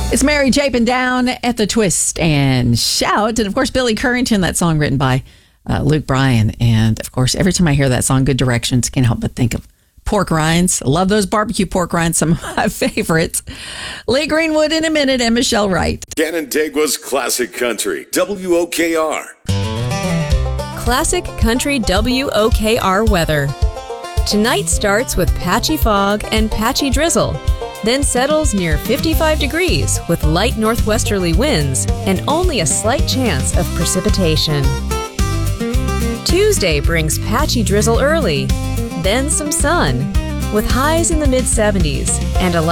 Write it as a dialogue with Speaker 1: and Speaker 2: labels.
Speaker 1: It's Mary Chapin down at the Twist and Shout. And of course, Billy Currington, that song written by Luke Bryan. And of course, every time I hear that song, Good Directions, can't help but think of pork rinds. I love those barbecue pork rinds, some of my favorites. Lee Greenwood in a minute and Michelle Wright.
Speaker 2: Canandaigua's Classic Country, WOKR.
Speaker 3: Classic Country WOKR weather. Tonight starts with patchy fog and patchy drizzle, then settles near 55 degrees with light northwesterly winds and only a slight chance of precipitation. Tuesday brings patchy drizzle early, then some sun, with highs in the mid-70s and a